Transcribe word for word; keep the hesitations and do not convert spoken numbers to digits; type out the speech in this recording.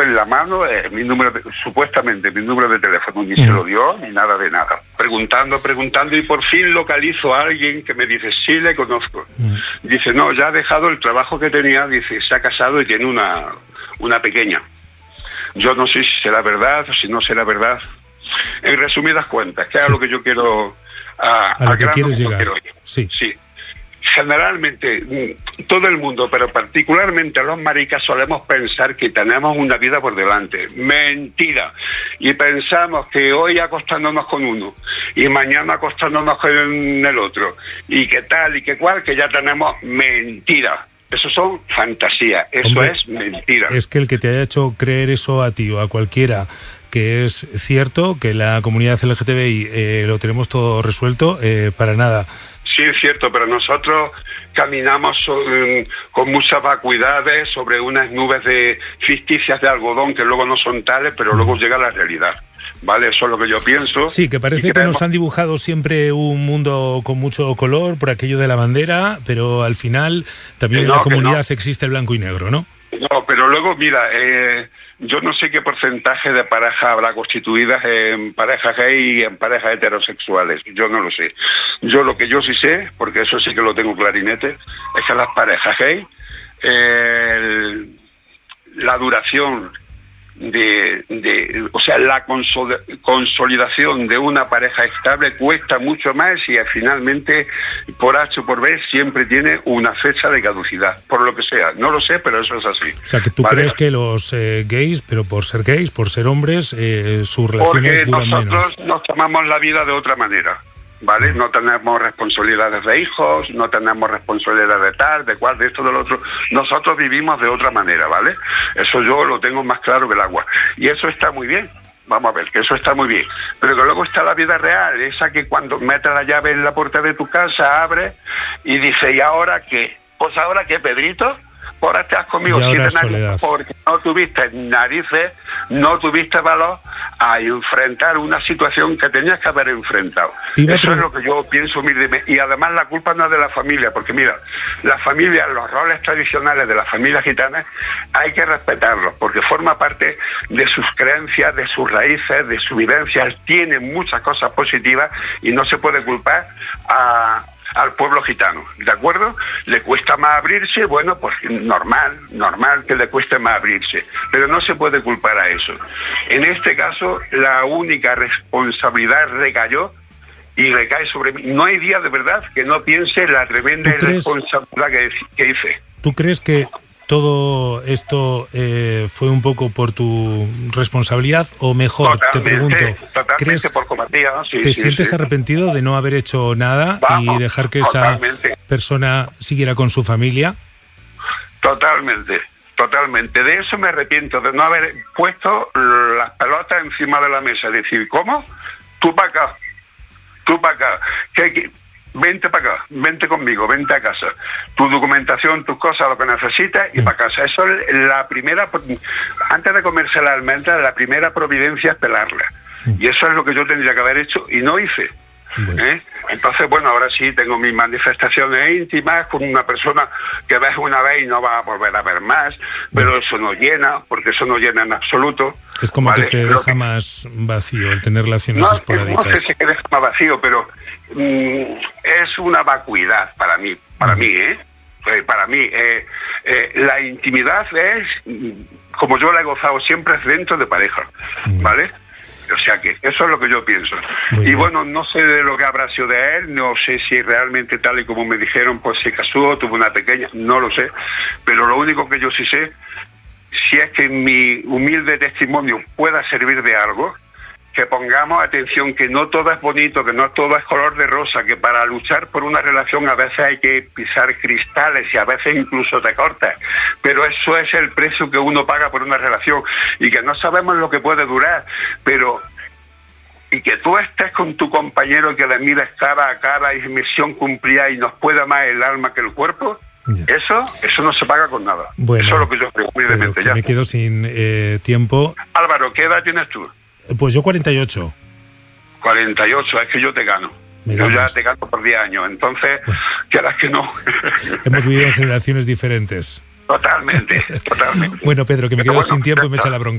en la mano eh, mi número de, supuestamente mi número de teléfono, ni mm. se lo dio ni nada de nada, preguntando, preguntando y por fin localizo a alguien que me dice, sí, le conozco. Mm. Dice, no, ya ha dejado el trabajo que tenía, dice, se ha casado y tiene una, una pequeña. Yo no sé si será verdad o si no será verdad. En resumidas cuentas, que es sí. a lo que yo quiero... A, a lo que quieres llegar. Sí. sí. Generalmente, todo el mundo, pero particularmente los maricas, solemos pensar que tenemos una vida por delante. Mentira. Y pensamos que hoy acostándonos con uno y mañana acostándonos con el otro y que tal y que cual, que ya tenemos. Mentira. Eso son fantasías, eso Hombre, es mentira. Es que el que te haya hecho creer eso a ti o a cualquiera, que es cierto que la comunidad L G T B I eh, lo tenemos todo resuelto, eh, para nada. Sí, es cierto, pero nosotros caminamos sobre, con muchas vacuidades sobre unas nubes de ficticias de algodón que luego no son tales, pero luego llega la realidad. Vale, eso es lo que yo pienso. Sí, que parece que creemos... nos han dibujado siempre un mundo con mucho color por aquello de la bandera, pero al final también no, en la comunidad no. existe el blanco y negro, ¿no? No, pero luego, mira, eh, yo no sé qué porcentaje de parejas habrá constituidas en parejas gay y en parejas heterosexuales. Yo no lo sé. Yo lo que yo sí sé, porque eso sí que lo tengo clarinete, es que las parejas gay, eh, la duración... De, de, o sea, la consol- consolidación de una pareja estable cuesta mucho más y finalmente, por H o por B, siempre tiene una fecha de caducidad, por lo que sea. No lo sé, pero eso es así. O sea, que tú ¿vale? crees que los eh, gays, pero por ser gays, por ser hombres, eh, sus relaciones Porque duran menos. Porque nosotros nos tomamos la vida de otra manera. ¿Vale? No tenemos responsabilidades de hijos, no tenemos responsabilidades de tal, de cual, de esto, de lo otro. Nosotros vivimos de otra manera, ¿vale? Eso yo lo tengo más claro que el agua. Y eso está muy bien. Vamos a ver, que eso está muy bien. Pero que luego está la vida real, esa que cuando metes la llave en la puerta de tu casa, abres y dice, ¿y ahora qué? Pues ahora qué, Pedrito, ahora estás conmigo siete narices porque no tuviste narices, no tuviste valor a enfrentar una situación que tenías que haber enfrentado. Eso es lo que yo pienso humildemente. Y además la culpa no es de la familia, porque mira, la familia, los roles tradicionales de las familias gitanas hay que respetarlos, porque forma parte de sus creencias, de sus raíces, de sus vivencias, tienen muchas cosas positivas y no se puede culpar a... al pueblo gitano, ¿de acuerdo? Le cuesta más abrirse, bueno, pues normal, normal que le cueste más abrirse, pero no se puede culpar a eso. En este caso, la única responsabilidad recayó y recae sobre mí. No hay día de verdad que no piense la tremenda responsabilidad que, que hice. ¿Tú crees que todo esto eh, fue un poco por tu responsabilidad o mejor, totalmente, te pregunto, ¿crees por compatía, ¿no? sí, te sí, sientes sí. arrepentido de no haber hecho nada Vamos, y dejar que totalmente. esa persona siguiera con su familia? Totalmente, totalmente. De eso me arrepiento, de no haber puesto las pelotas encima de la mesa. Decir, ¿cómo? Tú para acá, tú para acá. ¿Qué, qué? Vente para acá, vente conmigo, vente a casa. Tu documentación, tus cosas, lo que necesitas y para casa. Eso es la primera, antes de comerse la almendra, la primera providencia es pelarla. Y eso es lo que yo tendría que haber hecho y no hice. ¿Eh? Entonces, bueno, ahora sí tengo mis manifestaciones íntimas con una persona que ves una vez y no vas a volver a ver más, pero eso no llena, porque eso no llena en absoluto. Es como ¿vale? que te pero deja que... más vacío el tener relaciones no, esporádicas. No sé si te deja más vacío, pero mm, es una vacuidad para mí, para mm. mí, ¿eh? Eh, para mí, eh, eh, la intimidad es, como yo la he gozado siempre, es dentro de pareja, mm. ¿vale? O sea que eso es lo que yo pienso. Muy y bien. Bueno, no sé de lo que habrá sido de él, no sé si realmente tal y como me dijeron, pues se casó, tuvo una pequeña, no lo sé. Pero lo único que yo sí sé, si es que mi humilde testimonio pueda servir de algo, que pongamos atención, que no todo es bonito, que no todo es color de rosa, que para luchar por una relación a veces hay que pisar cristales y a veces incluso te cortas, pero eso es el precio que uno paga por una relación y que no sabemos lo que puede durar, pero y que tú estés con tu compañero que le mires cara a cara y misión cumplida y nos pueda más el alma que el cuerpo. Ya. Eso eso no se paga con nada. Bueno, eso es lo que yo creo, humildemente. Ya me quedo sin eh, tiempo. Álvaro, ¿qué edad tienes tú? Pues yo cuarenta y ocho. cuarenta y ocho, es que yo te gano. Me yo ganas. Ya te gano por diez años, entonces, bueno, quieras que no. Hemos vivido en generaciones diferentes. Totalmente, totalmente. Bueno, Pedro, que me quedo bueno, sin tiempo y me echa la bronca.